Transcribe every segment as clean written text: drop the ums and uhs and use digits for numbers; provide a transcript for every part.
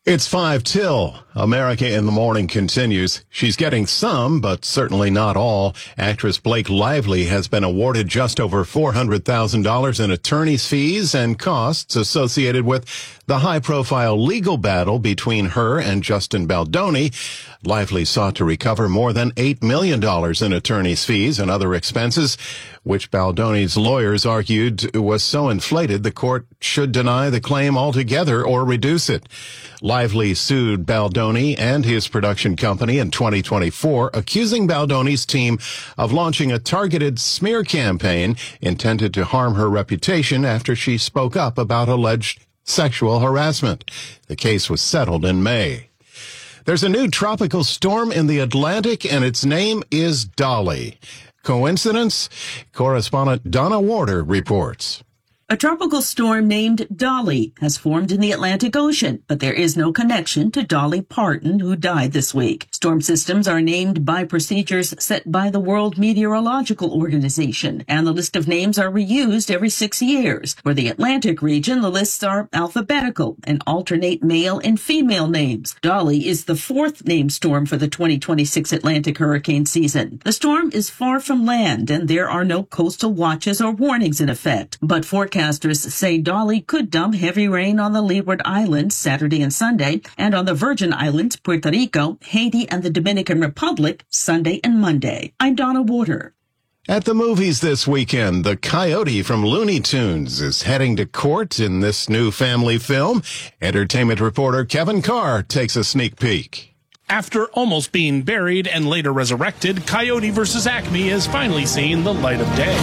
It's 5 till. America in the Morning continues. She's getting some, but certainly not all. Actress Blake Lively has been awarded just over $400,000 in attorney's fees and costs associated with the high-profile legal battle between her and Justin Baldoni. Lively sought to recover more than $8 million in attorney's fees and other expenses, which Baldoni's lawyers argued was so inflated the court should deny the claim altogether or reduce it. Lively sued Baldoni and his production company in 2024, accusing Baldoni's team of launching a targeted smear campaign intended to harm her reputation after she spoke up about alleged sexual harassment. The case was settled in May. There's a new tropical storm in the Atlantic, and its name is Dolly. Coincidence? Correspondent Donna Warder reports. A tropical storm named Dolly has formed in the Atlantic Ocean, but there is no connection to Dolly Parton, who died this week. Storm systems are named by procedures set by the World Meteorological Organization, and the list of names are reused every 6 years. For the Atlantic region, the lists are alphabetical and alternate male and female names. Dolly is the fourth named storm for the 2026 Atlantic hurricane season. The storm is far from land, and there are no coastal watches or warnings in effect, but forecasters say Dolly could dump heavy rain on the Leeward Islands Saturday and Sunday, and on the Virgin Islands, Puerto Rico, Haiti, and the Dominican Republic Sunday and Monday. I'm Donna Warder. At the movies this weekend, the Coyote from Looney Tunes is heading to court in this new family film. Entertainment reporter Kevin Carr takes a sneak peek. After almost being buried and later resurrected, Coyote vs. Acme has finally seen the light of day.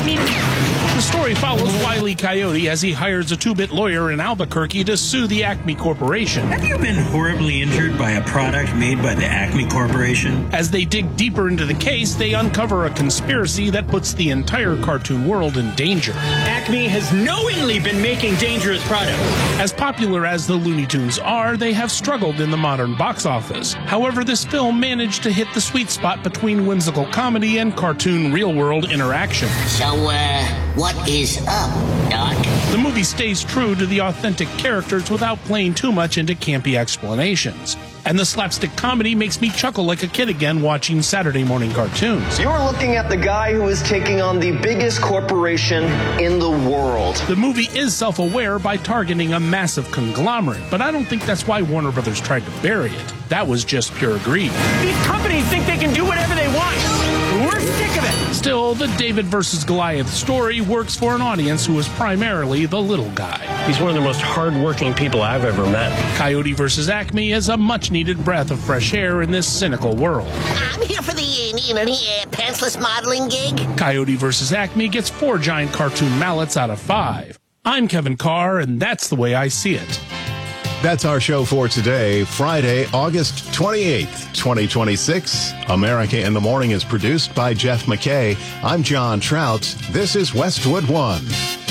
The story follows Wile E. Coyote as he hires a two-bit lawyer in Albuquerque to sue the Acme Corporation. Have you been horribly injured by a product made by the Acme Corporation? As they dig deeper into the case, they uncover a conspiracy that puts the entire cartoon world in danger. Acme has knowingly been making dangerous products. As popular as the Looney Tunes are, they have struggled in the modern box office. However, this film managed to hit the sweet spot between whimsical comedy and cartoon real-world interaction. So, what is up, Doc? The movie stays true to the authentic characters without playing too much into campy explanations. And the slapstick comedy makes me chuckle like a kid again watching Saturday morning cartoons. You're looking at the guy who is taking on the biggest corporation in the world. The movie is self-aware by targeting a massive conglomerate, but I don't think that's why Warner Brothers tried to bury it. That was just pure greed. These companies think they can do whatever they want. We're sick of it. Still, the David versus Goliath story works for an audience who is primarily the little guy. He's one of the most hard-working people I've ever met. Coyote vs. Acme is a much-needed breath of fresh air in this cynical world. I'm here for the pantsless modeling gig. Coyote vs. Acme gets 4 giant cartoon mallets out of 5. I'm Kevin Carr, and that's the way I see it. That's our show for today, Friday, August 28th, 2026. America in the Morning is produced by Jeff McKay. I'm John Trout. This is Westwood One.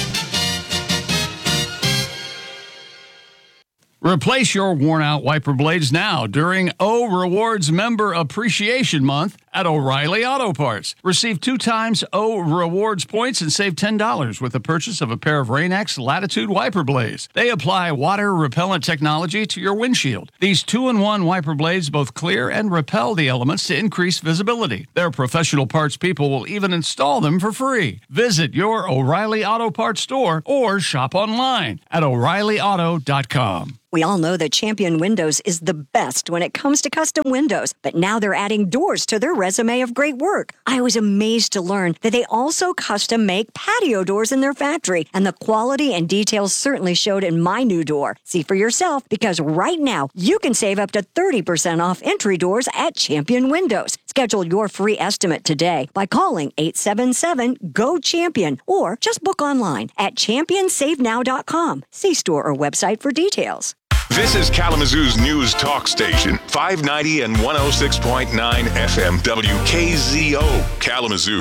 Replace your worn-out wiper blades now during O Rewards Member Appreciation Month at O'Reilly Auto Parts. Receive 2 times O Rewards points and save $10 with the purchase of a pair of Rain-X Latitude wiper blades. They apply water-repellent technology to your windshield. These 2-in-1 wiper blades both clear and repel the elements to increase visibility. Their professional parts people will even install them for free. Visit your O'Reilly Auto Parts store or shop online at O'ReillyAuto.com. We all know that Champion Windows is the best when it comes to custom windows, but now they're adding doors to their resume of great work. I was amazed to learn that they also custom make patio doors in their factory, and the quality and details certainly showed in my new door. See for yourself, because right now you can save up to 30% off entry doors at Champion Windows. Schedule your free estimate today by calling 877-GO-CHAMPION or just book online at championsavenow.com. See store or website for details. This is Kalamazoo's news talk station, 590 and 106.9 FM, WKZO, Kalamazoo.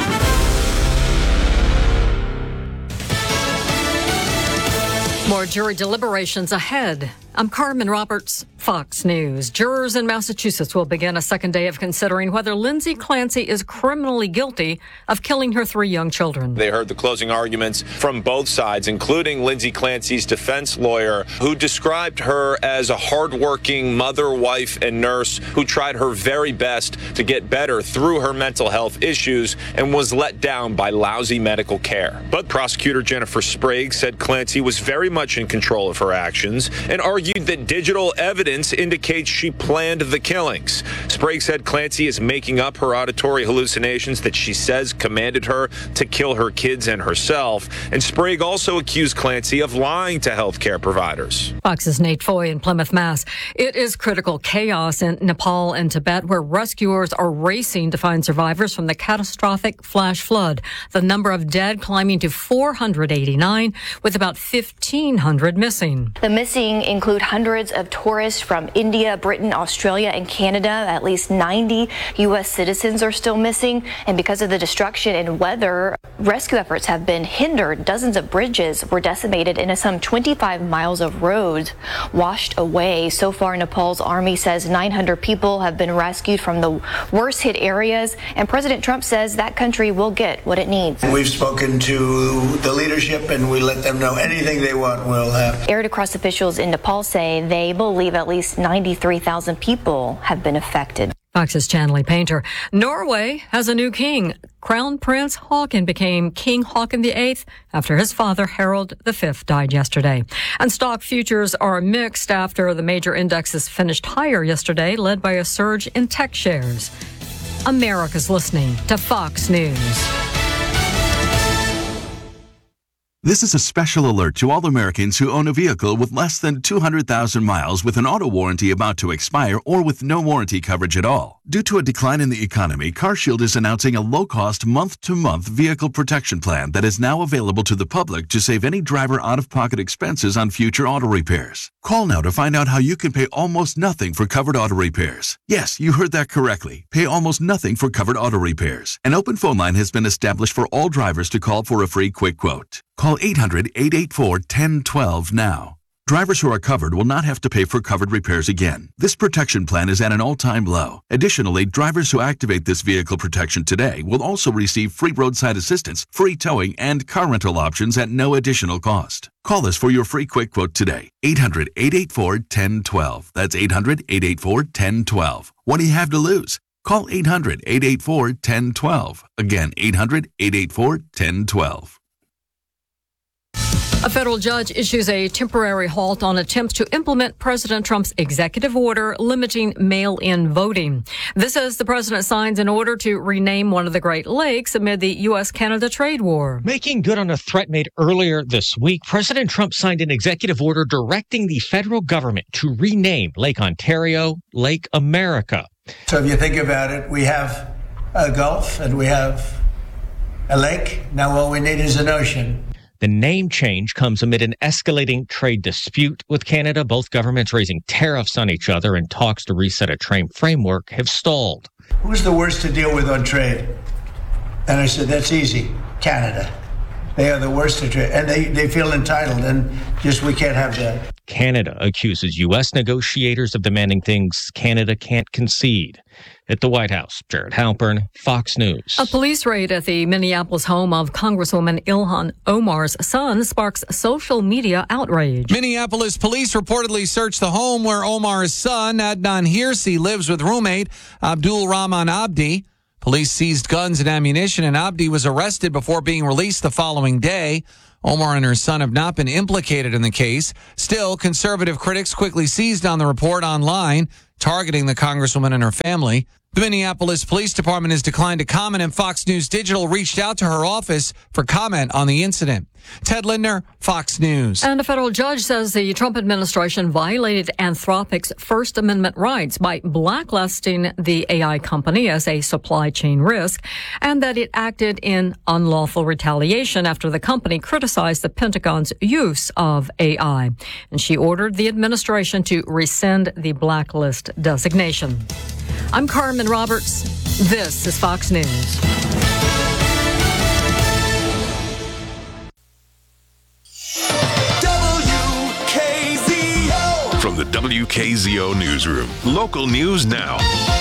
More jury deliberations ahead. I'm Carmen Roberts, Fox News. Jurors in Massachusetts will begin a second day of considering whether Lindsay Clancy is criminally guilty of killing her 3 young children. They heard the closing arguments from both sides, including Lindsay Clancy's defense lawyer, who described her as a hardworking mother, wife, and nurse who tried her very best to get better through her mental health issues and was let down by lousy medical care. But prosecutor Jennifer Sprague said Clancy was very much in control of her actions and argued that digital evidence indicates she planned the killings. Sprague said Clancy is making up her auditory hallucinations that she says commanded her to kill her kids and herself. And Sprague also accused Clancy of lying to healthcare providers. Fox's Nate Foy in Plymouth, Mass. It is critical chaos in Nepal and Tibet, where rescuers are racing to find survivors from the catastrophic flash flood. The number of dead climbing to 489, with about 1,500 missing. The missing include hundreds of tourists from India, Britain, Australia, and Canada. At least 90 U.S. citizens are still missing. And because of the destruction and weather, rescue efforts have been hindered. Dozens of bridges were decimated and some 25 miles of roads washed away. So far, Nepal's army says 900 people have been rescued from the worst hit areas. And President Trump says that country will get what it needs. We've spoken to the leadership and we let them know anything they want we'll have. Air to Cross officials in Nepal say they believe at least 93,000 people have been affected. Fox's Chanley Painter. Norway has a new king. Crown Prince Haakon became King Haakon VIII after his father Harald V died yesterday. And stock futures are mixed after the major indexes finished higher yesterday, led by a surge in tech shares. America's listening to Fox News. This is a special alert to all Americans who own a vehicle with less than 200,000 miles with an auto warranty about to expire or with no warranty coverage at all. Due to a decline in the economy, CarShield is announcing a low-cost month-to-month vehicle protection plan that is now available to the public to save any driver out-of-pocket expenses on future auto repairs. Call now to find out how you can pay almost nothing for covered auto repairs. Yes, you heard that correctly. Pay almost nothing for covered auto repairs. An open phone line has been established for all drivers to call for a free quick quote. Call 800-884-1012 now. Drivers who are covered will not have to pay for covered repairs again. This protection plan is at an all-time low. Additionally, drivers who activate this vehicle protection today will also receive free roadside assistance, free towing, and car rental options at no additional cost. Call us for your free quick quote today. 800-884-1012. That's 800-884-1012. What do you have to lose? Call 800-884-1012. Again, 800-884-1012. A federal judge issues a temporary halt on attempts to implement President Trump's executive order limiting mail-in voting. This as the president signs an order to rename one of the Great Lakes amid the U.S.-Canada trade war. Making good on a threat made earlier this week, President Trump signed an executive order directing the federal government to rename Lake Ontario Lake America. So if you think about it, we have a Gulf and we have a lake. Now all we need is an ocean. The name change comes amid an escalating trade dispute with Canada. Both governments raising tariffs on each other, and talks to reset a trade framework have stalled. Who's the worst to deal with on trade? And I said, that's easy. Canada. They are the worst to trade. And they feel entitled, and just we can't have that. Canada accuses U.S. negotiators of demanding things Canada can't concede. At the White House, Jared Halpern, Fox News. A police raid at the Minneapolis home of Congresswoman Ilhan Omar's son sparks social media outrage. Minneapolis police reportedly searched the home where Omar's son, Adnan Hirsi, lives with roommate Abdul Rahman Abdi. Police seized guns and ammunition, and Abdi was arrested before being released the following day. Omar and her son have not been implicated in the case. Still, conservative critics quickly seized on the report online, targeting the Congresswoman and her family. The Minneapolis Police Department has declined to comment, and Fox News Digital reached out to her office for comment on the incident. Ted Lindner, Fox News. And a federal judge says the Trump administration violated Anthropic's First Amendment rights by blacklisting the AI company as a supply chain risk, and that it acted in unlawful retaliation after the company criticized the Pentagon's use of AI. And she ordered the administration to rescind the blacklist designation. I'm Carmen Roberts. This is Fox News. WKZO From the WKZO Newsroom, local news now.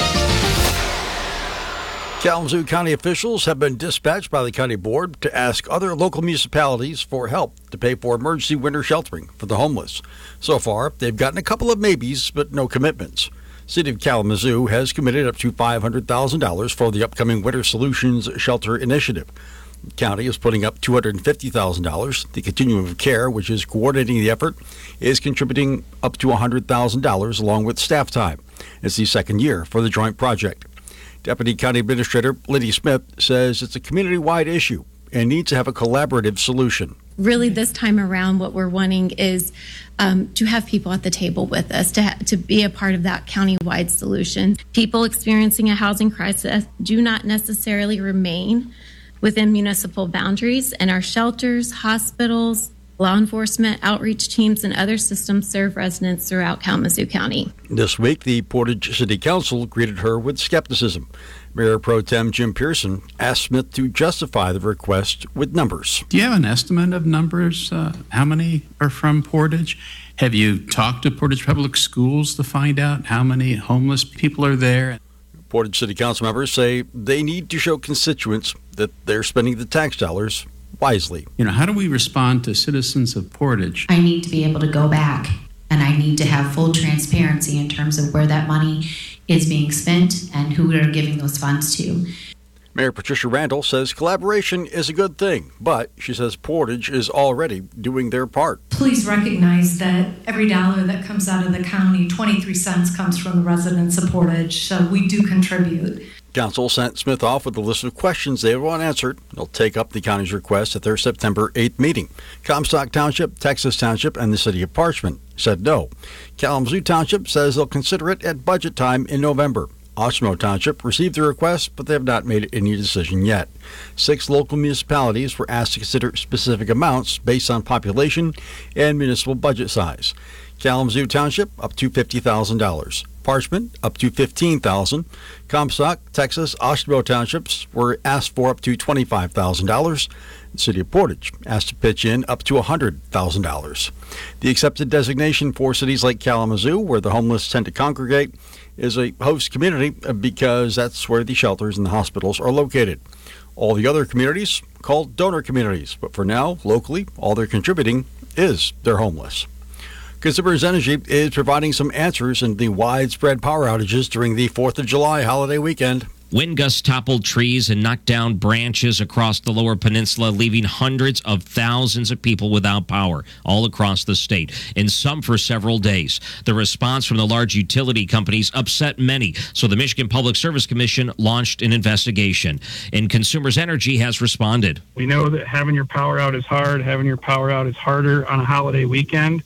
Kalamazoo County officials have been dispatched by the county board to ask other local municipalities for help to pay for emergency winter sheltering for the homeless. So far, they've gotten a couple of maybes, but no commitments. City of Kalamazoo has committed up to $500,000 for the upcoming Winter Solutions Shelter Initiative. The county is putting up $250,000. The Continuum of Care, which is coordinating the effort, is contributing up to $100,000 along with staff time. It's the second year for the joint project. Deputy County Administrator Liddy Smith says it's a community-wide issue and needs to have a collaborative solution. Really, this time around, what we're wanting is to have people at the table with us, to be a part of that county-wide solution. People experiencing a housing crisis do not necessarily remain within municipal boundaries, and our shelters, hospitals, law enforcement, outreach teams, and other systems serve residents throughout Kalamazoo County. This week, the Portage City Council greeted her with skepticism. Mayor Pro Tem Jim Pearson asked Smith to justify the request with numbers. Do you have an estimate of numbers? How many are from Portage? Have you talked to Portage Public Schools to find out how many homeless people are there? Portage City Council members say they need to show constituents that they're spending the tax dollars wisely. How do we respond to citizens of Portage? I need to be able to go back and I need to have full transparency in terms of where that money is being spent and who we're giving those funds to. Mayor Patricia Randall says collaboration is a good thing, but she says Portage is already doing their part. Please recognize that every dollar that comes out of the county, 23 cents comes from the residents of Portage, so we do contribute. Council sent Smith off with a list of questions they want answered. They'll take up the county's request at their September 8th meeting. Comstock Township, Texas Township, and the city of Parchment said no. Kalamazoo Township says they'll consider it at budget time in November. Osmo Township received the request, but they have not made any decision yet. 6 local municipalities were asked to consider specific amounts based on population and municipal budget size. Kalamazoo Township, up to $50,000. Parchment, up to $15,000. Comstock, Texas, Oshkosh Townships were asked for up to $25,000. The City of Portage asked to pitch in up to $100,000. The accepted designation for cities like Kalamazoo, where the homeless tend to congregate, is a host community because that's where the shelters and the hospitals are located. All the other communities called donor communities, but for now, locally, all they're contributing is their homeless. Consumers Energy is providing some answers in the widespread power outages during the 4th of July holiday weekend. Wind gusts toppled trees and knocked down branches across the lower peninsula, leaving hundreds of thousands of people without power all across the state, and some for several days. The response from the large utility companies upset many, so the Michigan Public Service Commission launched an investigation, and Consumers Energy has responded. We know that having your power out is hard. Having your power out is harder on a holiday weekend,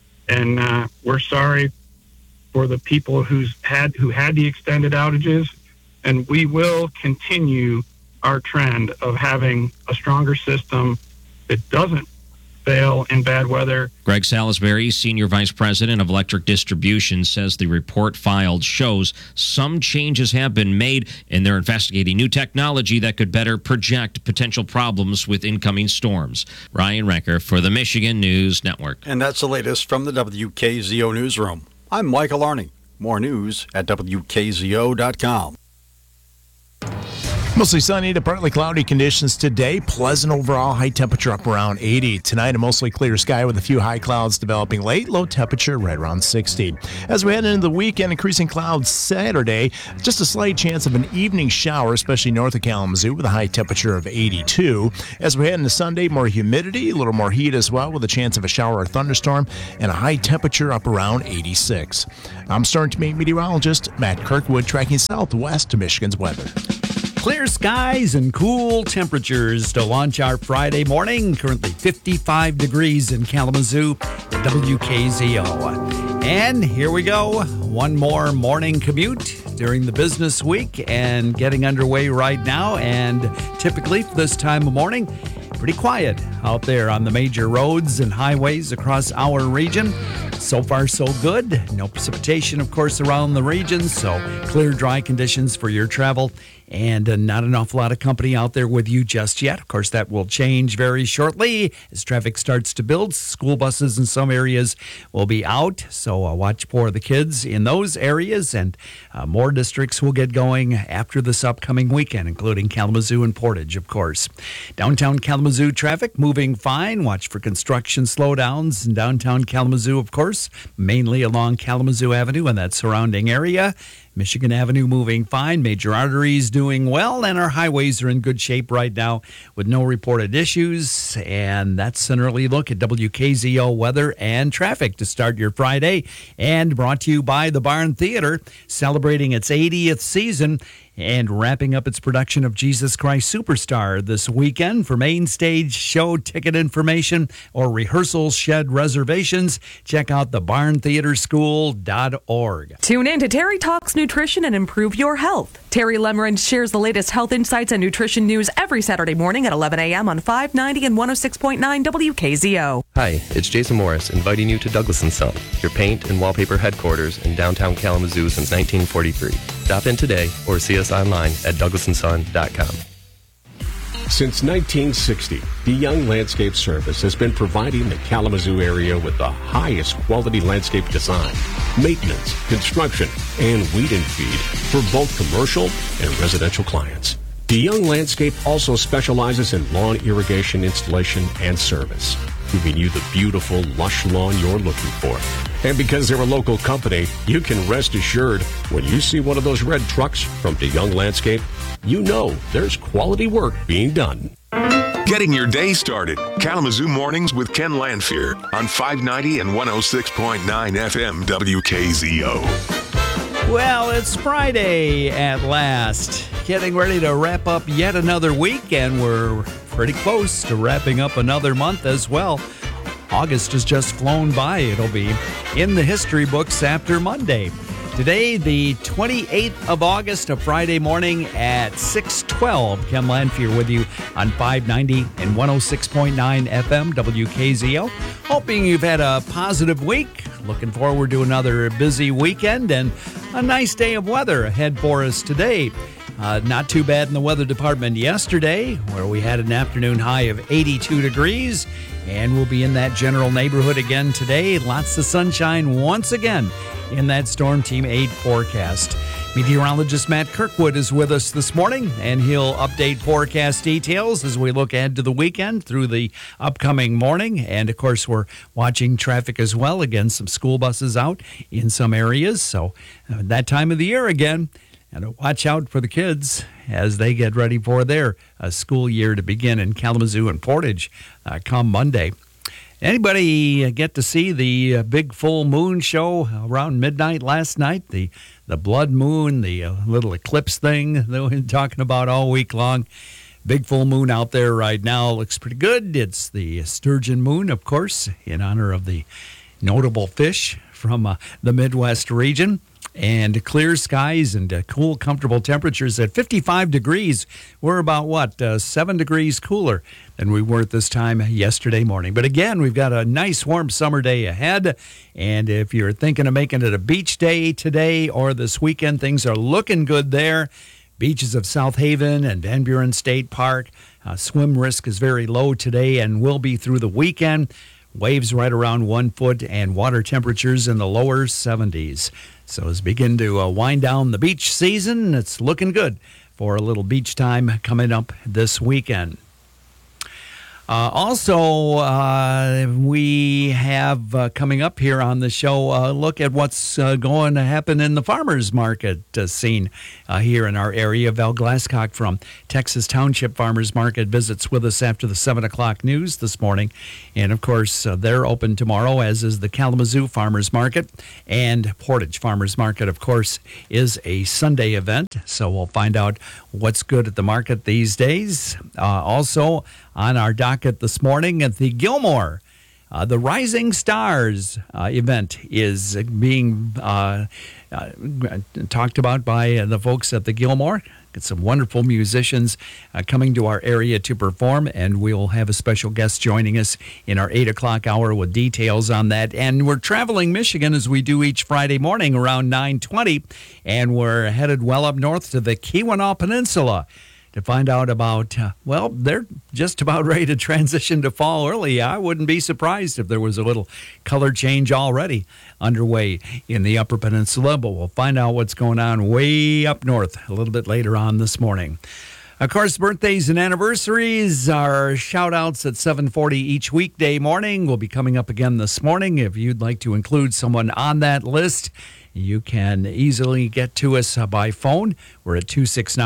and we're sorry for the people who had the extended outages. And we will continue our trend of having a stronger system that doesn't fail in bad weather. Greg Salisbury, Senior Vice President of Electric Distribution, says the report filed shows some changes have been made, and they're investigating new technology that could better project potential problems with incoming storms. Ryan Recker for the Michigan News Network. And that's the latest from the WKZO Newsroom. I'm Michael Arney. More news at WKZO.com. Mostly sunny to partly cloudy conditions today. Pleasant overall, high temperature up around 80. Tonight, a mostly clear sky with a few high clouds developing late. Low temperature right around 60. As we head into the weekend, increasing clouds Saturday. Just a slight chance of an evening shower, especially north of Kalamazoo, with a high temperature of 82. As we head into Sunday, more humidity, a little more heat as well, with a chance of a shower or thunderstorm, and a high temperature up around 86. I'm Storm Team meteorologist Matt Kirkwood, tracking southwest to Michigan's weather. Clear skies and cool temperatures to launch our Friday morning. Currently 55 degrees in Kalamazoo, WKZO. And here we go. One more morning commute during the business week and getting underway right now. And typically this time of morning, pretty quiet out there on the major roads and highways across our region. So far, so good. No precipitation, of course, around the region. So clear, dry conditions for your travel and not an awful lot of company out there with you just yet. Of course, that will change very shortly as traffic starts to build. School buses in some areas will be out, so watch for the kids in those areas, and more districts will get going after this upcoming weekend, including Kalamazoo and Portage, of course. Downtown Kalamazoo traffic moving fine. Watch for construction slowdowns in downtown Kalamazoo, of course, mainly along Kalamazoo Avenue and that surrounding area. Michigan Avenue moving fine, major arteries doing well, and our highways are in good shape right now with no reported issues. And that's an early look at WKZO weather and traffic to start your Friday. And brought to you by the Barn Theater, celebrating its 80th season and wrapping up its production of Jesus Christ Superstar this weekend. For main stage show ticket information or rehearsal shed reservations, check out thebarntheaterschool.org. Tune in to Terry Talks Nutrition and Improve Your Health. Terry Lemmerand shares the latest health insights and nutrition news every Saturday morning at 11 a.m. on 590 and 106.9 WKZO. Hi, it's Jason Morris inviting you to Douglas & Son, your paint and wallpaper headquarters in downtown Kalamazoo since 1943. Stop in today or see us online at douglasandson.com. Since 1960, DeYoung Landscape Service has been providing the Kalamazoo area with the highest quality landscape design, maintenance, construction, and weed and feed for both commercial and residential clients. DeYoung Landscape also specializes in lawn irrigation installation and service, giving you the beautiful, lush lawn you're looking for. And because they're a local company, you can rest assured when you see one of those red trucks from DeYoung Landscape, you know there's quality work being done. Getting your day started. Kalamazoo Mornings with Ken Lanfear on 590 and 106.9 FM WKZO. Well, it's Friday at last. Getting ready to wrap up yet another week, and we're pretty close to wrapping up another month as well. August has just flown by. It'll be in the history books after Monday. Today, the 28th of August, a Friday morning at 6:12. Ken Lanfear with you on 590 and 106.9 FM WKZO. Hoping you've had a positive week. Looking forward to another busy weekend and a nice day of weather ahead for us today. Not too bad in the weather department yesterday, where we had an afternoon high of 82 degrees, and we'll be in that general neighborhood again today. Lots of sunshine once again in that Storm Team 8 forecast. Meteorologist Matt Kirkwood is with us this morning, and he'll update forecast details as we look ahead to the weekend through the upcoming morning. And, of course, we're watching traffic as well. Again, some school buses out in some areas. So that time of the year again. And watch out for the kids as they get ready for their school year to begin in Kalamazoo and Portage come Monday. Anybody get to see the big full moon show around midnight last night? The blood moon, the little eclipse thing that we've been talking about all week long. Big full moon out there right now. Looks pretty good. It's the sturgeon moon, of course, in honor of the notable fish from the Midwest region. And clear skies and cool, comfortable temperatures at 55 degrees. We're about, 7 degrees cooler than we were at this time yesterday morning. But again, we've got a nice, warm summer day ahead. And if you're thinking of making it a beach day today or this weekend, things are looking good there. Beaches of South Haven and Van Buren State Park. Swim risk is very low today and will be through the weekend. Waves right around 1 foot and water temperatures in the lower 70s. So as we begin to wind down the beach season, it's looking good for a little beach time coming up this weekend. We have coming up here on the show a look at what's going to happen in the farmers market scene here in our area. Val Glasscock from Texas Township Farmers Market visits with us after the 7 o'clock news this morning. And, of course, they're open tomorrow, as is the Kalamazoo Farmers Market. And Portage Farmers Market, of course, is a Sunday event. So we'll find out what's good at the market these days. Also, on our docket this morning at the Gilmore The Rising Stars event is being talked about by the folks at the Gilmore. Got some wonderful musicians coming to our area to perform, and we'll have a special guest joining us in our 8 o'clock hour with details on that. And we're traveling Michigan as we do each Friday morning around 9:20, and we're headed well up north to the Keweenaw Peninsula to find out about, they're just about ready to transition to fall early. I wouldn't be surprised if there was a little color change already underway in the Upper Peninsula, but we'll find out what's going on way up north a little bit later on this morning. Of course, birthdays and anniversaries are shout-outs at 7:40 each weekday morning. We'll be coming up again this morning. If you'd like to include someone on that list, you can easily get to us by phone. We're at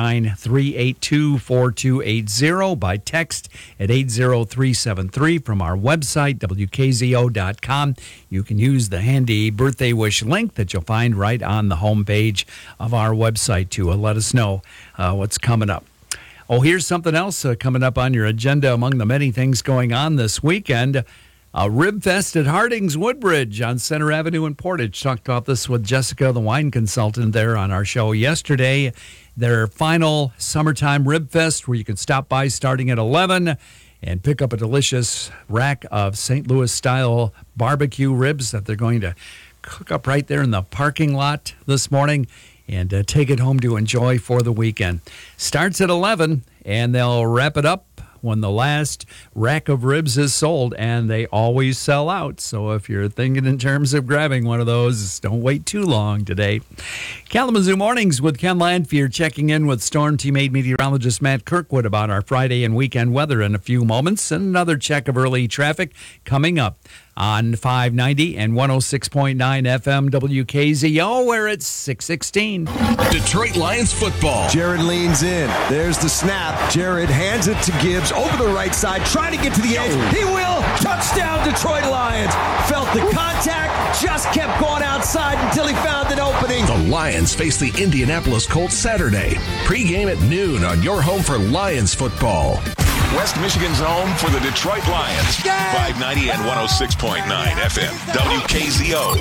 269-382-4280, by text at 80373 from our website, WKZO.com. You can use the handy birthday wish link that you'll find right on the homepage of our website to let us know what's coming up. Oh, here's something else coming up on your agenda among the many things going on this weekend. Rib Fest at Harding's Woodbridge on Center Avenue in Portage. Talked about this with Jessica, the wine consultant there on our show yesterday. Their final summertime Rib Fest where you can stop by starting at 11 and pick up a delicious rack of St. Louis-style barbecue ribs that they're going to cook up right there in the parking lot this morning and take it home to enjoy for the weekend. Starts at 11, and they'll wrap it up when the last rack of ribs is sold, and they always sell out. So if you're thinking in terms of grabbing one of those, don't wait too long today. Kalamazoo Mornings with Ken Landfear checking in with Storm Team 8 meteorologist Matt Kirkwood about our Friday and weekend weather in a few moments, and another check of early traffic coming up on 590 and 106.9 FM WKZO, where it's 6:16. Detroit Lions football. Jared leans in. There's the snap. Jared hands it to Gibbs over the right side, trying to get to the edge. He will. Touchdown, Detroit Lions. Felt the contact, just kept going outside until he found an opening. The Lions face the Indianapolis Colts Saturday. Pre-game at noon on your home for Lions football. West Michigan's home for the Detroit Lions. 590 and 106.9 FM WKZO.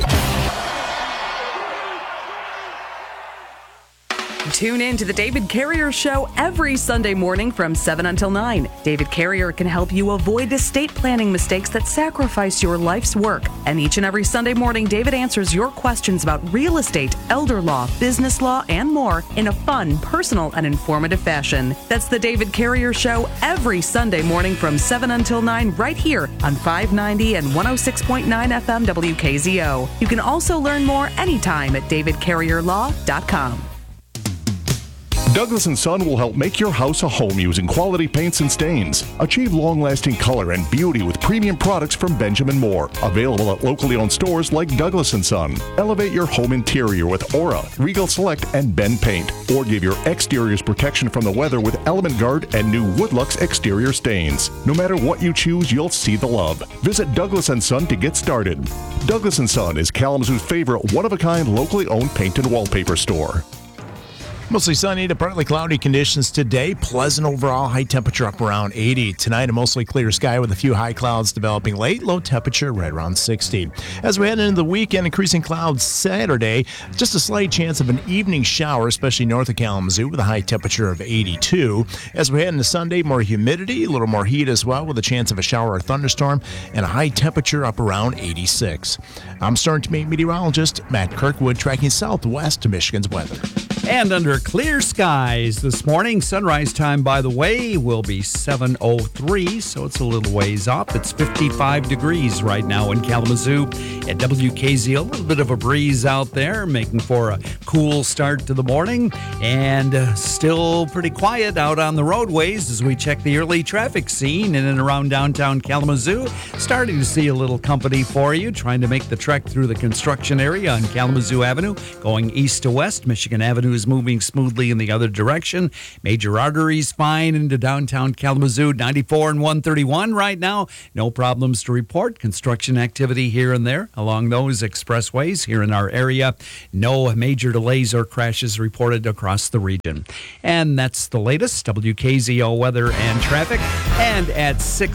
Tune in to the David Carrier Show every Sunday morning from 7 until 9. David Carrier can help you avoid estate planning mistakes that sacrifice your life's work. And each and every Sunday morning, David answers your questions about real estate, elder law, business law, and more in a fun, personal, and informative fashion. That's the David Carrier Show every Sunday morning from 7 until 9 right here on 590 and 106.9 FM WKZO. You can also learn more anytime at davidcarrierlaw.com. Douglas & Son will help make your house a home using quality paints and stains. Achieve long-lasting color and beauty with premium products from Benjamin Moore. Available at locally owned stores like Douglas & Son. Elevate your home interior with Aura, Regal Select, and Ben Paint. Or give your exteriors protection from the weather with Element Guard and new Woodlux exterior stains. No matter what you choose, you'll see the love. Visit Douglas & Son to get started. Douglas & Son is Kalamazoo's favorite one-of-a-kind locally owned paint and wallpaper store. Mostly sunny to partly cloudy conditions today. Pleasant overall, high temperature up around 80. Tonight, a mostly clear sky with a few high clouds developing late. Low temperature right around 60. As we head into the weekend, increasing clouds Saturday. Just a slight chance of an evening shower, especially north of Kalamazoo, with a high temperature of 82. As we head into Sunday, more humidity, a little more heat as well, with a chance of a shower or thunderstorm, and a high temperature up around 86. I'm Storm Team 8 meteorologist Matt Kirkwood, tracking southwest to Michigan's weather. And under clear skies this morning, sunrise time, by the way, will be 7:03, so it's a little ways off. It's 55 degrees right now in Kalamazoo at WKZ. A little bit of a breeze out there, making for a cool start to the morning, and still pretty quiet out on the roadways as we check the early traffic scene in and around downtown Kalamazoo. Starting to see a little company for you, trying to make the trek through the construction area on Kalamazoo Avenue, going east to west. Michigan Avenue is moving smoothly in the other direction. Major arteries fine into downtown Kalamazoo, 94 and 131 right now. No problems to report. Construction activity here and there along those expressways here in our area. No major delays or crashes reported across the region. And that's the latest WKZO weather and traffic. And at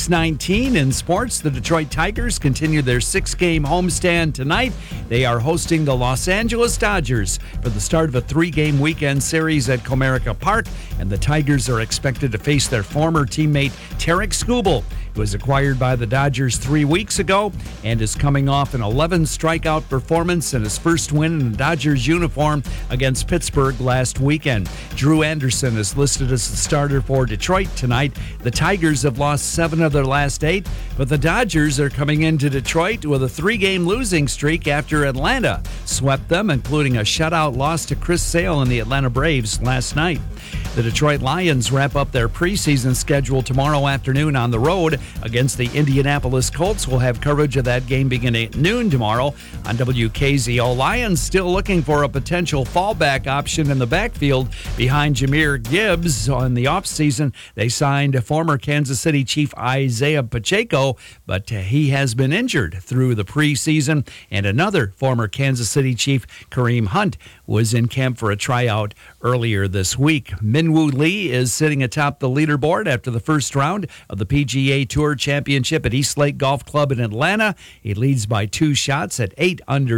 6:19 in sports, the Detroit Tigers continue their 6-game homestand tonight. They are hosting the Los Angeles Dodgers for the start of a 3-game weekend series at Comerica Park. And the Tigers are expected to face their former teammate Tarek Skubal, who was acquired by the Dodgers 3 weeks ago and is coming off an 11-strikeout performance and his first win in the Dodgers uniform against Pittsburgh last weekend. Drew Anderson is listed as the starter for Detroit tonight. The Tigers have lost 7 of their last 8, but the Dodgers are coming into Detroit with a 3-game losing streak after Atlanta swept them, including a shutout loss to Chris Sale and the Atlanta Braves last night. The Detroit Lions wrap up their preseason schedule tomorrow afternoon on the road against the Indianapolis Colts. We'll have coverage of that game beginning at noon tomorrow on WKZO. Lions still looking for a potential fallback option in the backfield behind Jahmyr Gibbs. On the offseason, they signed former Kansas City Chief Isaiah Pacheco, but he has been injured through the preseason. And another former Kansas City Chief, Kareem Hunt, was in camp for a tryout earlier this week. Minwoo Lee is sitting atop the leaderboard after the first round of the PGA Tour Championship at East Lake Golf Club in Atlanta. He leads by 2 shots at 8 under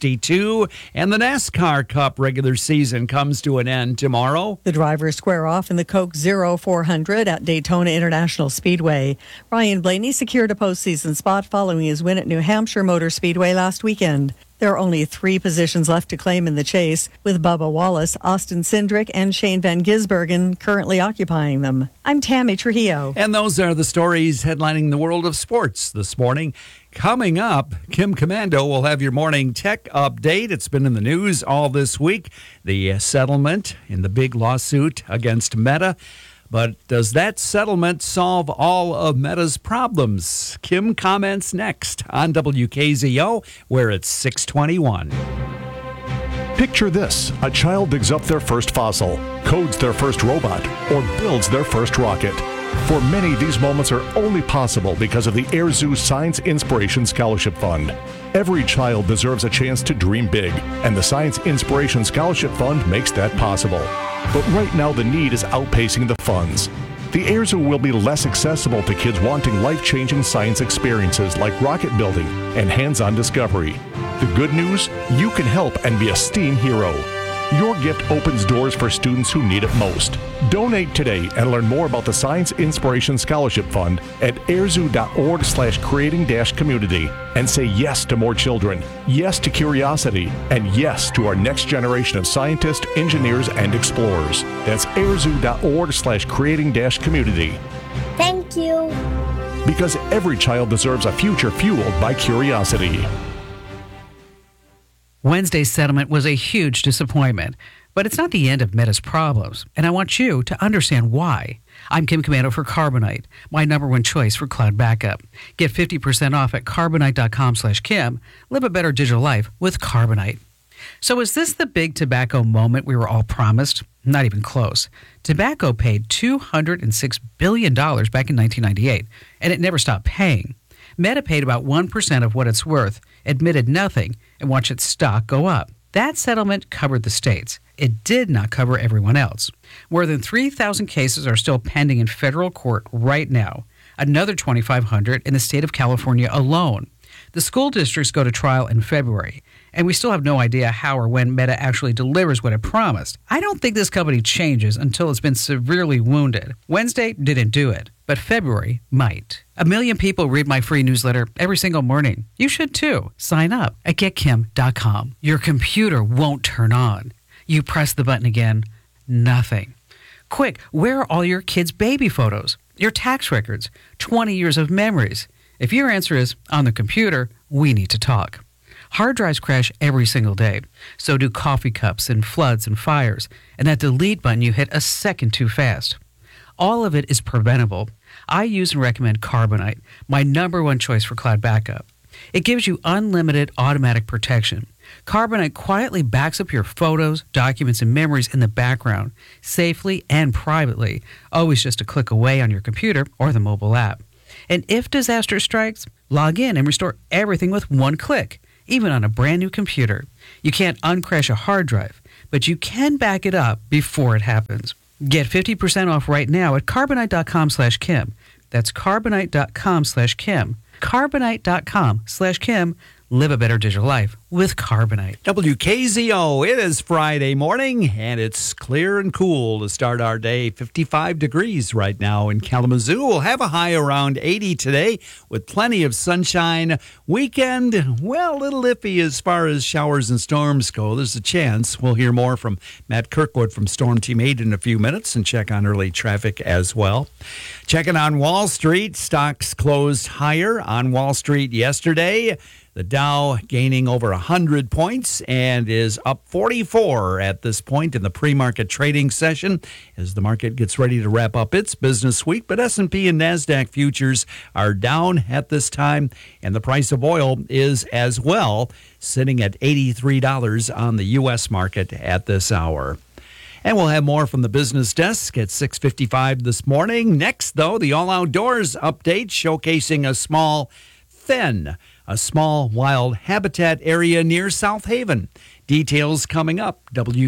62. And the NASCAR Cup regular season comes to an end tomorrow. The drivers square off in the Coke 0400 at Daytona International Speedway. Ryan Blaney secured a postseason spot following his win at New Hampshire Motor Speedway last weekend. There are only 3 positions left to claim in the chase, with Bubba Wallace, Austin Cindric, and Shane Van Gisbergen currently occupying them. I'm Tammy Trujillo. And those are the stories headlining the world of sports this morning. Coming up, Kim Commando will have your morning tech update. It's been in the news all this week, the settlement in the big lawsuit against Meta. But does that settlement solve all of Meta's problems? Kim comments next on WKZO, where it's 6:21. Picture this. A child digs up their first fossil, codes their first robot, or builds their first rocket. For many, these moments are only possible because of the Air Zoo Science Inspiration Scholarship Fund. Every child deserves a chance to dream big, and the Science Inspiration Scholarship Fund makes that possible. But right now, the need is outpacing the funds. The Air Zoo will be less accessible to kids wanting life-changing science experiences like rocket building and hands-on discovery. The good news? You can help and be a STEAM hero. Your gift opens doors for students who need it most. Donate today and learn more about the Science Inspiration Scholarship Fund at airzoo.org/creating-community and say yes to more children, yes to curiosity, and yes to our next generation of scientists, engineers, and explorers. That's airzoo.org/creating-community. Thank you. Because every child deserves a future fueled by curiosity. Wednesday's settlement was a huge disappointment, but it's not the end of Meta's problems, and I want you to understand why. I'm Kim Commando for Carbonite, my #1 choice for cloud backup. Get 50% off at carbonite.com/Kim. Live a better digital life with Carbonite. So is this the big tobacco moment we were all promised? Not even close. Tobacco paid $206 billion back in 1998, and it never stopped paying. Meta paid about 1% of what it's worth, admitted nothing, and watched its stock go up. That settlement covered the states. It did not cover everyone else. More than 3,000 cases are still pending in federal court right now, another 2,500 in the state of California alone. The school districts go to trial in February, and we still have no idea how or when Meta actually delivers what it promised. I don't think this company changes until it's been severely wounded. Wednesday didn't do it, but February might. 1 million people read my free newsletter every single morning. You should too. Sign up at getkim.com. Your computer won't turn on. You press the button again, nothing. Quick, where are all your kids' baby photos? Your tax records? 20 years of memories? If your answer is on the computer, we need to talk. Hard drives crash every single day. So do coffee cups and floods and fires. And that delete button you hit a second too fast. All of it is preventable. I use and recommend Carbonite, my #1 choice for cloud backup. It gives you unlimited automatic protection. Carbonite quietly backs up your photos, documents, and memories in the background, safely and privately, always just a click away on your computer or the mobile app. And if disaster strikes, log in and restore everything with one click, even on a brand new computer. You can't uncrash a hard drive, but you can back it up before it happens. Get 50% off right now at Carbonite.com/Kim. That's Carbonite.com/Kim. Carbonite.com/Kim. Live a better digital life with Carbonite. WKZO, it is Friday morning, and it's clear and cool to start our day. 55 degrees right now in Kalamazoo. We'll have a high around 80 today with plenty of sunshine. Weekend, well, a little iffy as far as showers and storms go. There's a chance. We'll hear more from Matt Kirkwood from Storm Team 8 in a few minutes and check on early traffic as well. Checking on Wall Street, stocks closed higher on Wall Street yesterday. The Dow gaining over 100 points and is up 44 at this point in the pre-market trading session as the market gets ready to wrap up its business week. But S&P and NASDAQ futures are down at this time, and the price of oil is as well, sitting at $83 on the U.S. market at this hour. And we'll have more from the business desk at 6:55 this morning. Next, though, the All Outdoors update showcasing a small fen, a small wild habitat area near South Haven. Details coming up.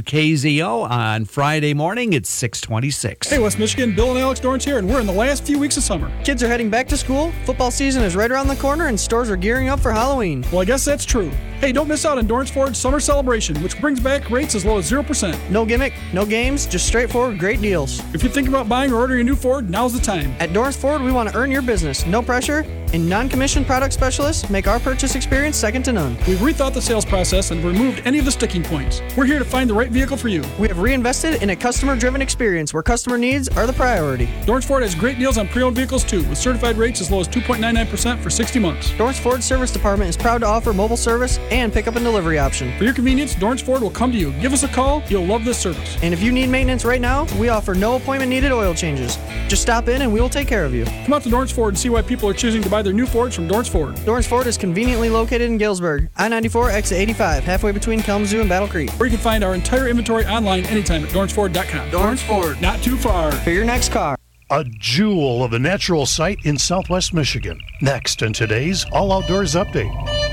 WKZO on Friday morning at 6:26. Hey, West Michigan, Bill and Alex Dorrance here, and we're in the last few weeks of summer. Kids are heading back to school, football season is right around the corner, and stores are gearing up for Halloween. Well, I guess that's true. Hey, don't miss out on Dorrance Ford's summer celebration, which brings back rates as low as 0%. No gimmick, no games, just straightforward great deals. If you're thinking about buying or ordering a new Ford, now's the time. At Dorrance Ford, we want to earn your business, no pressure, and non-commissioned product specialists make our purchase experience second to none. We've rethought the sales process and removed any of the sticking points. We're here to find the right vehicle for you. We have reinvested in a customer-driven experience where customer needs are the priority. Dorrance Ford has great deals on pre-owned vehicles too, with certified rates as low as 2.99% for 60 months. Dorrance Ford Service Department is proud to offer mobile service and pickup and delivery option. For your convenience, Dorrance Ford will come to you. Give us a call. You'll love this service. And if you need maintenance right now, we offer no appointment needed oil changes. Just stop in and we will take care of you. Come out to Dorrance Ford and see why people are choosing to buy their new Fords from Dorrance Ford. Dorrance Ford is conveniently located in Galesburg, I-94 exit 85, halfway between Kalamazoo and Battle Creek. Or you can find our entire inventory online anytime at DorranceFord.com. Dorrance Ford. Not too far. For your next car. A jewel of a natural site in southwest Michigan. Next in today's All Outdoors Update.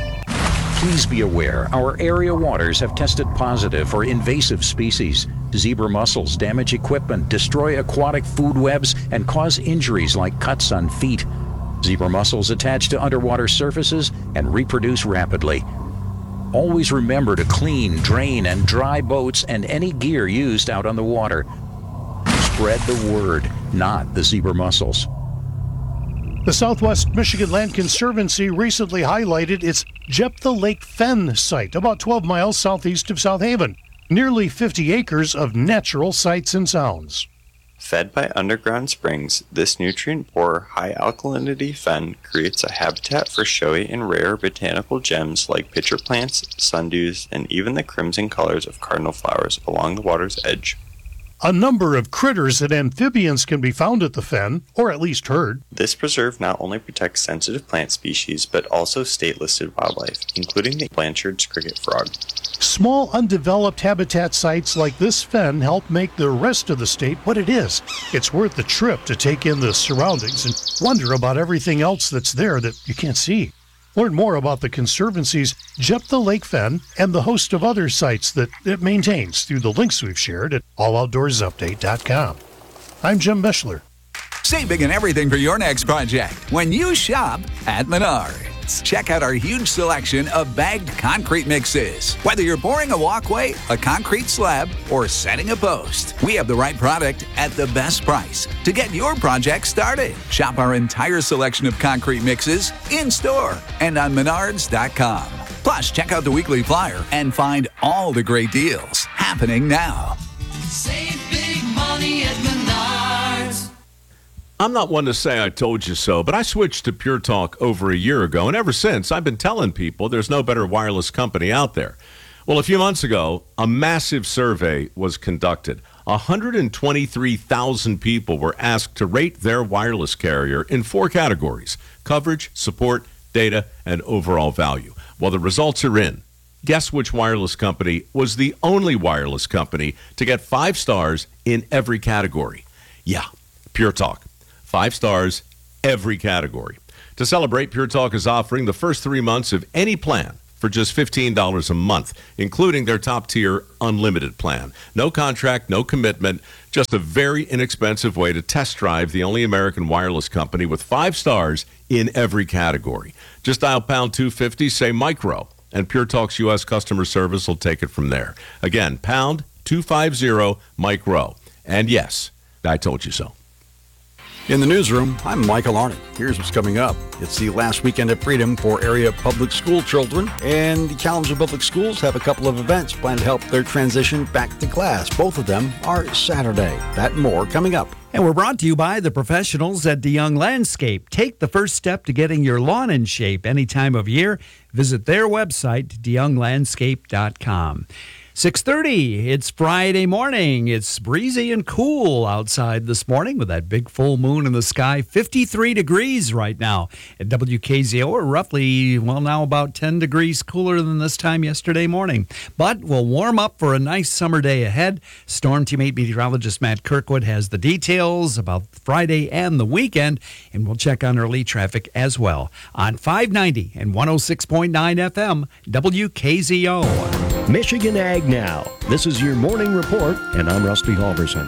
Please be aware our area waters have tested positive for invasive species. Zebra mussels damage equipment, destroy aquatic food webs, and cause injuries like cuts on feet. Zebra mussels attach to underwater surfaces and reproduce rapidly. Always remember to clean, drain, and dry boats and any gear used out on the water. Spread the word, not the zebra mussels. The Southwest Michigan Land Conservancy recently highlighted its Jephthah Lake Fen site, about 12 miles southeast of South Haven. Nearly 50 acres of natural sights and sounds. Fed by underground springs, this nutrient-poor, high-alkalinity fen creates a habitat for showy and rare botanical gems like pitcher plants, sundews, and even the crimson colors of cardinal flowers along the water's edge. A number of critters and amphibians can be found at the fen, or at least heard. This preserve not only protects sensitive plant species, but also state-listed wildlife, including the Blanchard's cricket frog. Small, undeveloped habitat sites like this fen help make the rest of the state what it is. It's worth the trip to take in the surroundings and wonder about everything else that's there that you can't see. Learn more about the Conservancy's Jephthah Lake Fen and the host of other sites that it maintains through the links we've shared at alloutdoorsupdate.com. I'm Jim Mishler. Save big on everything for your next project when you shop at Menards. Check out our huge selection of bagged concrete mixes. Whether you're pouring a walkway, a concrete slab, or setting a post, we have the right product at the best price to get your project started. Shop our entire selection of concrete mixes in-store and on Menards.com. Plus, check out the weekly flyer and find all the great deals happening now. Save big money at Menards. I'm not one to say I told you so, but I switched to Pure Talk over a year ago, and ever since, I've been telling people there's no better wireless company out there. Well, a few months ago, a massive survey was conducted. 123,000 people were asked to rate their wireless carrier in 4 categories: coverage, support, data, and overall value. Well, the results are in. Guess which wireless company was the only wireless company to get 5 stars in every category? Yeah, Pure Talk. 5 stars, every category. To celebrate, Pure Talk is offering the first 3 months of any plan for just $15 a month, including their top-tier unlimited plan. No contract, no commitment, just a very inexpensive way to test drive the only American wireless company with 5 stars in every category. Just dial pound 250, say micro, and Pure Talk's U.S. customer service will take it from there. Again, pound 250 micro. And yes, I told you so. In the newsroom, I'm Michael Arnott. Here's what's coming up. It's the last weekend of freedom for area public school children, and the Kalamazoo Public Schools have a couple of events planned to help their transition back to class. Both of them are Saturday. That and more coming up. And we're brought to you by the professionals at DeYoung Landscape. Take the first step to getting your lawn in shape any time of year. Visit their website, deyounglandscape.com. 6:30, it's Friday morning. It's breezy and cool outside this morning with that big full moon in the sky. 53 degrees right now at WKZO, or roughly, now about 10 degrees cooler than this time yesterday morning. But we'll warm up for a nice summer day ahead. Storm teammate meteorologist Matt Kirkwood has the details about Friday and the weekend, and we'll check on early traffic as well on 590 and 106.9 FM WKZO. Michigan Ag Now. This is your morning report, and I'm Rusty Halverson.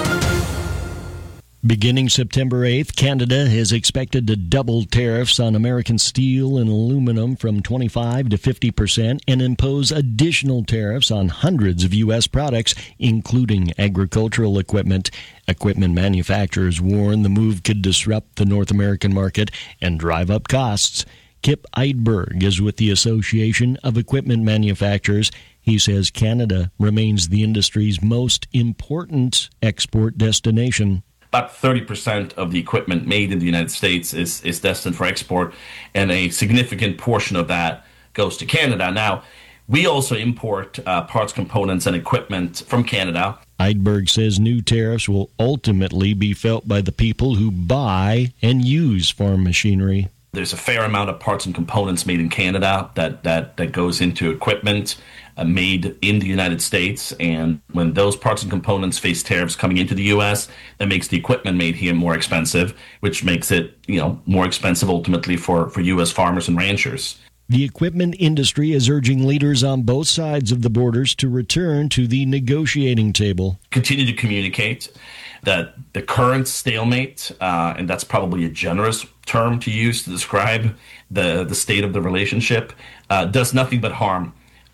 Beginning September 8th, Canada is expected to double tariffs on American steel and aluminum from 25 to 50% and impose additional tariffs on hundreds of U.S. products, including agricultural equipment. Equipment manufacturers warn the move could disrupt the North American market and drive up costs. Kip Eidberg is with the Association of Equipment Manufacturers. He says Canada remains the industry's most important export destination. About 30% of the equipment made in the United States is destined for export, and a significant portion of that goes to Canada. Now, we also import parts, components, and equipment from Canada. Eidberg says new tariffs will ultimately be felt by the people who buy and use farm machinery. There's a fair amount of parts and components made in Canada that goes into equipment made in the United States. And when those parts and components face tariffs coming into the U.S., that makes the equipment made here more expensive, which makes it, more expensive ultimately for U.S. farmers and ranchers. The equipment industry is urging leaders on both sides of the borders to return to the negotiating table. Continue to communicate that the current stalemate, and that's probably a generous term to use to describe the state of the relationship, does nothing but harm,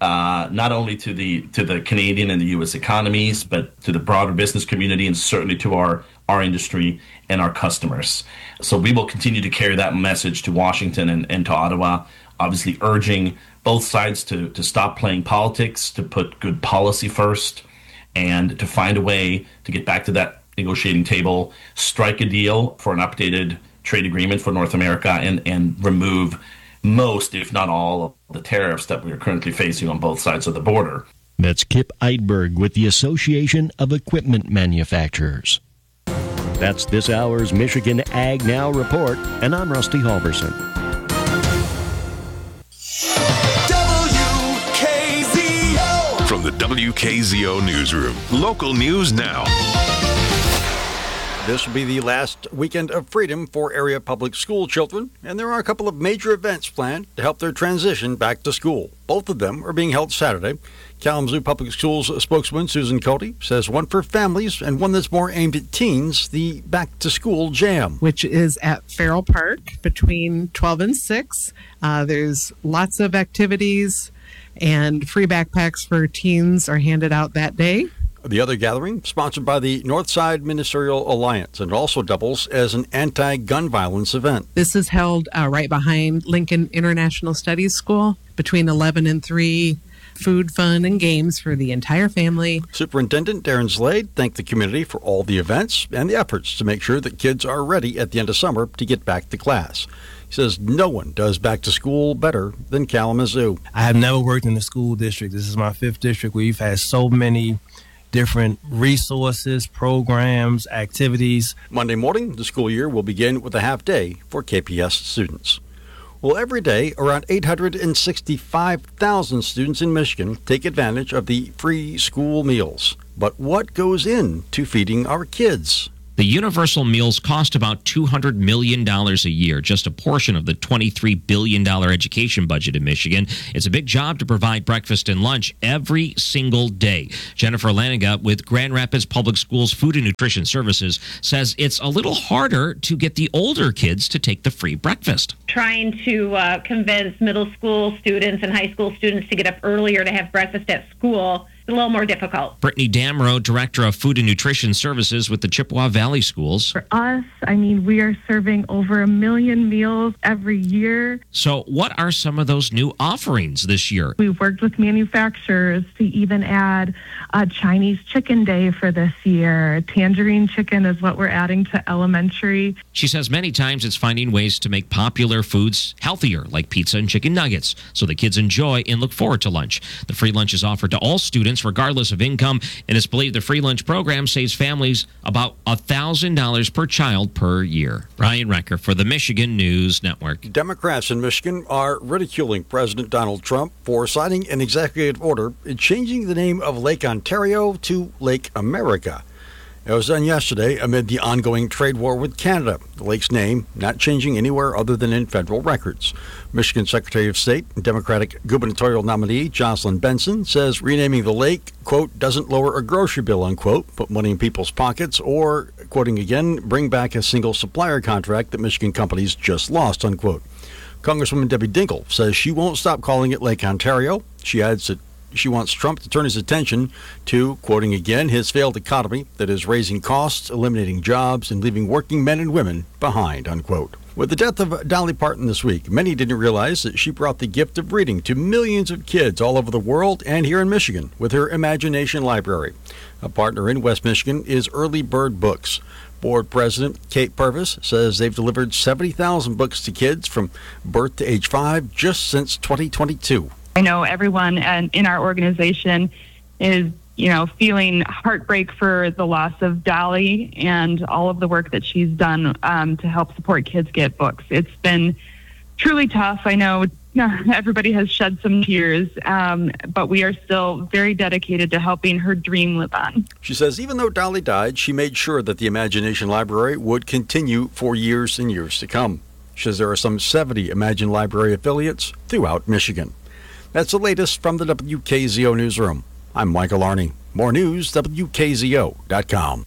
not only to the Canadian and the U.S. economies, but to the broader business community and certainly to our industry and our customers. So we will continue to carry that message to Washington and to Ottawa, obviously urging both sides to stop playing politics, to put good policy first, and to find a way to get back to that negotiating table, strike a deal for an updated trade agreement for North America, and remove most, if not all, of the tariffs that we are currently facing on both sides of the border. That's Kip Eidberg with the Association of Equipment Manufacturers. That's this hour's Michigan Ag Now report, and I'm Rusty Halverson. WKZO! From the WKZO Newsroom, local news now. This will be the last weekend of freedom for area public school children, and there are a couple of major events planned to help their transition back to school. Both of them are being held Saturday. Kalamazoo Public Schools spokeswoman Susan Cody says one for families and one that's more aimed at teens, the Back to School Jam, which is at Farrell Park between 12 and 6. There's lots of activities, and free backpacks for teens are handed out that day. The other gathering, sponsored by the Northside Ministerial Alliance, and also doubles as an anti-gun violence event. This is held right behind Lincoln International Studies School between 11 and 3. Food, fun, and games for the entire family. Superintendent Darren Slade thanked the community for all the events and the efforts to make sure that kids are ready at the end of summer to get back to class. He says no one does back to school better than Kalamazoo. I have never worked in the school district. This is my 5th district. We've had so many different resources, programs, activities. Monday morning, the school year will begin with a half day for KPS students. Well, every day, around 865,000 students in Michigan take advantage of the free school meals. But what goes into feeding our kids? The universal meals cost about $200 million a year, just a portion of the $23 billion education budget in Michigan. It's a big job to provide breakfast and lunch every single day. Jennifer Laniga with Grand Rapids Public Schools Food and Nutrition Services says it's a little harder to get the older kids to take the free breakfast. Trying to convince middle school students and high school students to get up earlier to have breakfast at school is a little more difficult. Brittany Damrow, Director of Food and Nutrition Services with the Chippewa Valley Schools. For us, we are serving over 1 million meals every year. So what are some of those new offerings this year? We've worked with manufacturers to even add a Chinese chicken day for this year. Tangerine chicken is what we're adding to elementary. She says many times it's finding ways to make popular foods healthier, like pizza and chicken nuggets, so the kids enjoy and look forward to lunch. The free lunch is offered to all students, regardless of income, and it's believed the free lunch program saves families about $1,000 per child per year. Ryan Recker for the Michigan News Network. Democrats in Michigan are ridiculing President Donald Trump for signing an executive order changing the name of Lake Ontario to Lake America. It was done yesterday amid the ongoing trade war with Canada. The lake's name not changing anywhere other than in federal records. Michigan Secretary of State and Democratic gubernatorial nominee Jocelyn Benson says renaming the lake, quote, doesn't lower a grocery bill, unquote, put money in people's pockets, or, quoting again, bring back a single supplier contract that Michigan companies just lost, unquote. Congresswoman Debbie Dinkle says she won't stop calling it Lake Ontario. She adds that she wants Trump to turn his attention to, quoting again, his failed economy that is raising costs, eliminating jobs, and leaving working men and women behind, unquote. With the death of Dolly Parton this week, many didn't realize that she brought the gift of reading to millions of kids all over the world and here in Michigan with her Imagination Library. A partner in West Michigan is Early Bird Books. Board President Kate Purvis says they've delivered 70,000 books to kids from birth to age 5 just since 2022. I know everyone in our organization is, feeling heartbreak for the loss of Dolly and all of the work that she's done to help support kids get books. It's been truly tough. I know everybody has shed some tears, but we are still very dedicated to helping her dream live on. She says even though Dolly died, she made sure that the Imagination Library would continue for years and years to come. She says there are some 70 Imagine Library affiliates throughout Michigan. That's the latest from the WKZO Newsroom. I'm Michael Arney. More news, WKZO.com.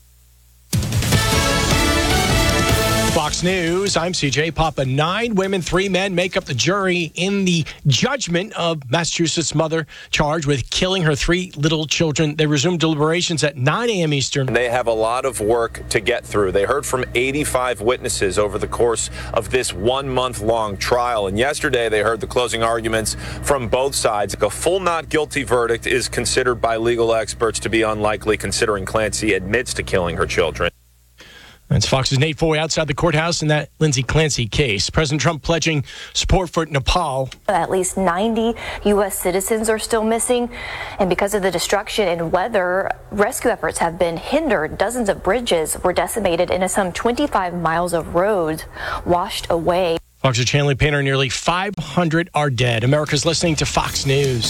Fox News, I'm CJ Papa. 9 women, 3 men make up the jury in the judgment of Massachusetts mother charged with killing her 3 little children. They resumed deliberations at 9 a.m. Eastern. They have a lot of work to get through. They heard from 85 witnesses over the course of this 1-month-long trial. And yesterday they heard the closing arguments from both sides. A full not guilty verdict is considered by legal experts to be unlikely, considering Clancy admits to killing her children. That's Fox's Nate Foy outside the courthouse in that Lindsay Clancy case. President Trump pledging support for Nepal. At least 90 U.S. citizens are still missing. And because of the destruction and weather, rescue efforts have been hindered. Dozens of bridges were decimated and some 25 miles of roads washed away. Fox's Chanley Painter, nearly 500 are dead. America's listening to Fox News.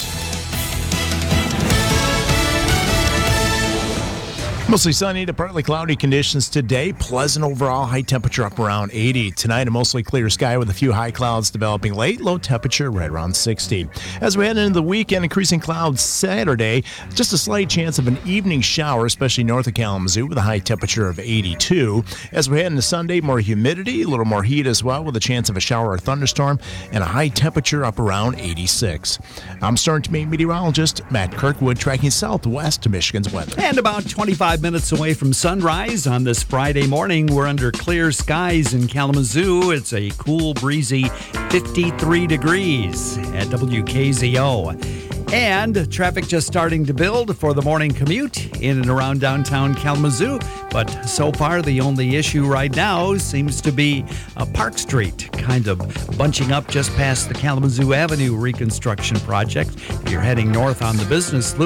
Mostly sunny to partly cloudy conditions today. Pleasant overall, high temperature up around 80. Tonight, a mostly clear sky with a few high clouds developing late. Low temperature right around 60. As we head into the weekend, increasing clouds Saturday. Just a slight chance of an evening shower, especially north of Kalamazoo, with a high temperature of 82. As we head into Sunday, more humidity, a little more heat as well, with a chance of a shower or thunderstorm, and a high temperature up around 86. I'm Stern to Maine meteorologist Matt Kirkwood, tracking southwest to Michigan's weather. And about 25 minutes away from sunrise on this Friday morning. We're under clear skies in Kalamazoo. It's a cool, breezy 53 degrees at WKZO. And traffic just starting to build for the morning commute in and around downtown Kalamazoo. But so far, the only issue right now seems to be Park Street, kind of bunching up just past the Kalamazoo Avenue reconstruction project. If you're heading north on the business loop,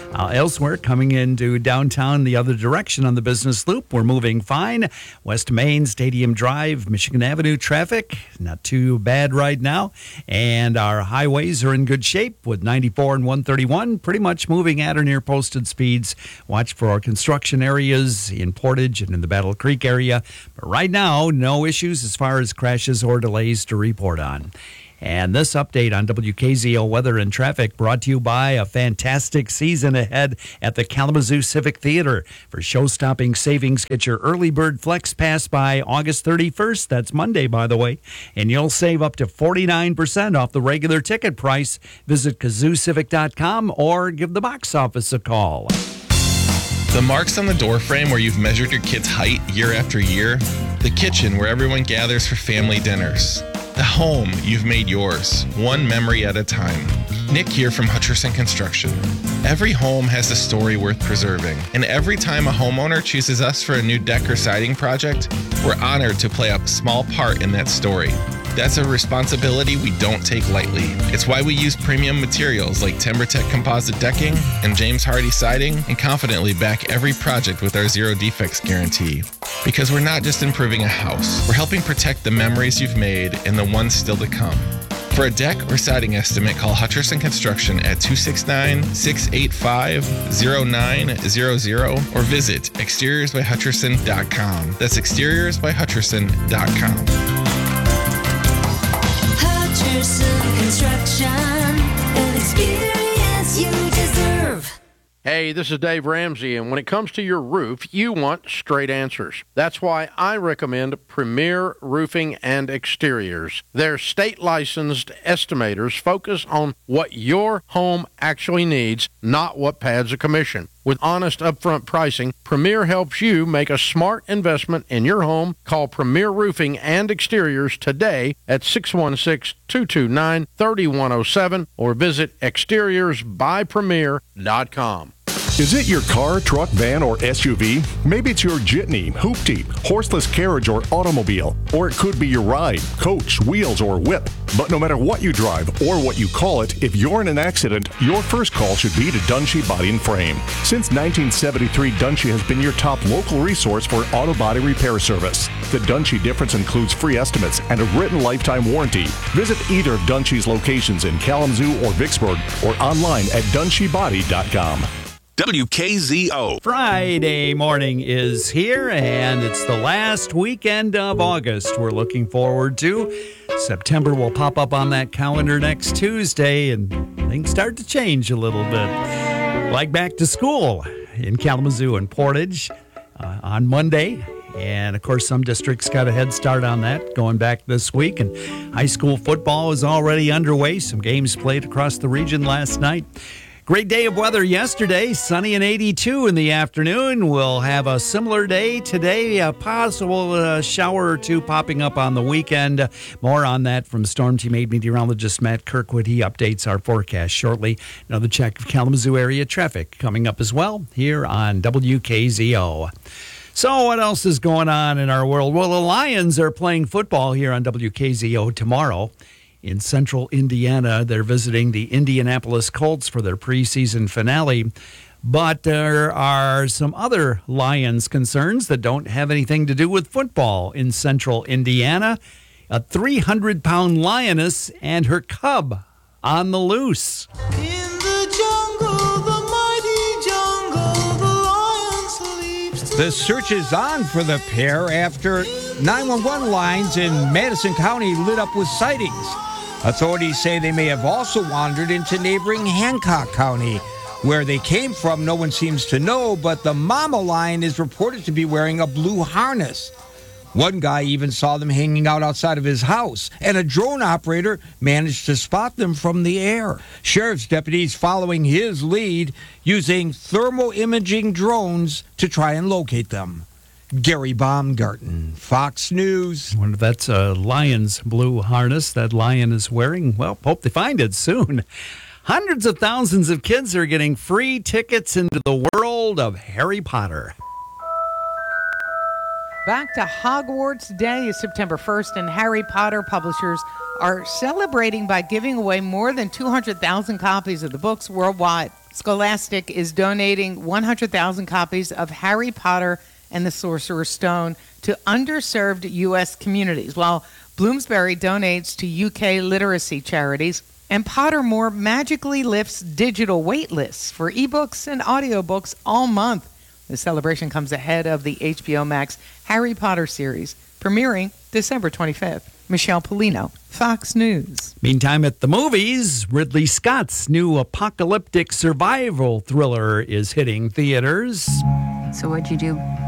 Elsewhere, coming into downtown the other direction on the business loop, we're moving fine. West Main, Stadium Drive, Michigan Avenue traffic, not too bad right now. And our highways are in good shape with 94 and 131 pretty much moving at or near posted speeds. Watch for our construction areas in Portage and in the Battle Creek area. But right now, no issues as far as crashes or delays to report on. And this update on WKZO weather and traffic brought to you by a fantastic season ahead at the Kalamazoo Civic Theater. For show-stopping savings, get your early bird flex pass by August 31st. That's Monday, by the way. And you'll save up to 49% off the regular ticket price. Visit KazooCivic.com or give the box office a call. The marks on the door frame where you've measured your kid's height year after year. The kitchen where everyone gathers for family dinners. The home you've made yours, one memory at a time. Nick here from Hutcherson Construction. Every home has a story worth preserving, and every time a homeowner chooses us for a new deck or siding project, we're honored to play a small part in that story. That's a responsibility we don't take lightly. It's why we use premium materials like TimberTech composite decking and James Hardie siding and confidently back every project with our zero defects guarantee. Because we're not just improving a house, we're helping protect the memories you've made and the ones still to come. For a deck or siding estimate, call Hutcherson Construction at 269-685-0900 or visit exteriorsbyhutcherson.com. That's exteriorsbyhutcherson.com. Hutcherson Construction, an experience you deserve. Hey, this is Dave Ramsey, and when it comes to your roof, you want straight answers. That's why I recommend Premier Roofing and Exteriors. Their state-licensed estimators focus on what your home actually needs, not what pads a commission. With honest upfront pricing, Premier helps you make a smart investment in your home. Call Premier Roofing and Exteriors today at 616-229-3107 or visit exteriorsbypremier.com. Is it your car, truck, van, or SUV? Maybe it's your jitney, hoopty, horseless carriage, or automobile. Or it could be your ride, coach, wheels, or whip. But no matter what you drive or what you call it, if you're in an accident, your first call should be to Dunshee Body and Frame. Since 1973, Dunshee has been your top local resource for auto body repair service. The Dunshee difference includes free estimates and a written lifetime warranty. Visit either of Dunshee's locations in Kalamazoo or Vicksburg or online at DunsheeBody.com. WKZO. Friday morning is here, and it's the last weekend of August we're looking forward to. September will pop up on that calendar next Tuesday, and things start to change a little bit. Like back to school in Kalamazoo and Portage on Monday. And, of course, some districts got a head start on that going back this week. And high school football is already underway. Some games played across the region last night. Great day of weather yesterday, sunny and 82 in the afternoon. We'll have a similar day today, a possible shower or two popping up on the weekend. More on that from Storm Team 8 meteorologist Matt Kirkwood. He updates our forecast shortly. Another check of Kalamazoo area traffic coming up as well here on WKZO. So what else is going on in our world? Well, the Lions are playing football here on WKZO tomorrow. In central Indiana, they're visiting the Indianapolis Colts for their preseason finale. But there are some other Lions concerns that don't have anything to do with football in central Indiana. A 300-pound lioness and her cub on the loose. In the jungle, the mighty jungle, the lion sleeps. The search is on for the pair after 911 lines in Madison County lit up with sightings. Authorities say they may have also wandered into neighboring Hancock County. Where they came from, no one seems to know, but the mama lion is reported to be wearing a blue harness. One guy even saw them hanging out outside of his house, and a drone operator managed to spot them from the air. Sheriff's deputies following his lead, using thermal imaging drones to try and locate them. Gary Baumgarten, Fox News. I wonder if that's a lion's blue harness that lion is wearing. Well, hope they find it soon. Hundreds of thousands of kids are getting free tickets into the world of Harry Potter. Back to Hogwarts Day is September 1st, and Harry Potter publishers are celebrating by giving away more than 200,000 copies of the books worldwide. Scholastic is donating 100,000 copies of Harry Potter and the Sorcerer's Stone to underserved U.S. communities, while Bloomsbury donates to UK literacy charities, and Pottermore magically lifts digital wait lists for ebooks and audiobooks all month. The celebration comes ahead of the HBO Max Harry Potter series, premiering December 25th. Michelle Polino, Fox News. Meantime, at the movies, Ridley Scott's new apocalyptic survival thriller is hitting theaters. So what'd you do